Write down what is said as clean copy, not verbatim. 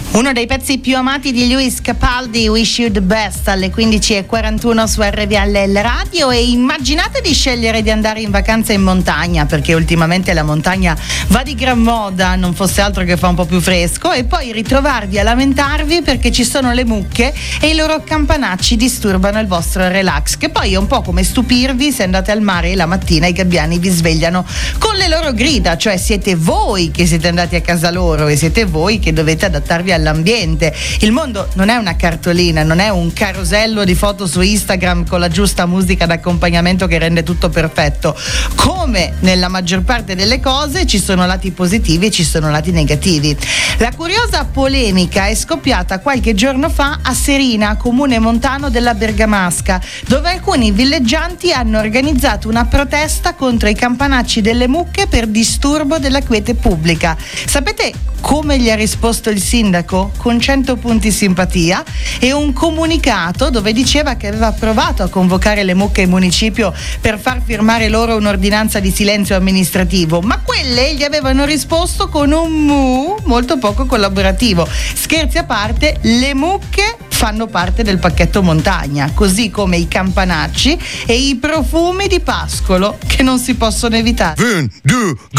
Uno dei pezzi più amati di Lewis Capaldi, Wish You the Best, alle 15:41 su RVL Radio. E immaginate di scegliere di andare in vacanza in montagna, perché ultimamente la montagna va di gran moda, non fosse altro che fa un po' più fresco, e poi ritrovarvi a lamentarvi perché ci sono le mucche e i loro campanacci disturbano il vostro relax, che poi è un po' come stupirvi se andate al mare e la mattina i gabbiani vi svegliano con le loro grida, cioè siete voi che siete andati a casa loro e siete voi che dovete adattarvi all'ambiente. Il mondo non è una cartolina, non è un carosello di foto su Instagram con la giusta musica d'accompagnamento che rende tutto perfetto. Come nella maggior parte delle cose ci sono lati positivi e ci sono lati negativi. La curiosa polemica è scoppiata qualche giorno fa a Serina, comune montano della Bergamasca, dove alcuni villeggianti hanno organizzato una protesta contro i campanacci delle mucche per disturbo della quiete pubblica. Sapete come gli ha risposto il sindaco? Con 100 punti simpatia e un comunicato dove diceva che aveva provato a convocare le mucche in municipio per far firmare loro un'ordinanza di silenzio amministrativo, ma quelle gli avevano risposto con un mu molto poco collaborativo. Scherzi a parte, le mucche fanno parte del pacchetto montagna, così come i campanacci e i profumi di pascolo che non si possono evitare. 1, 2,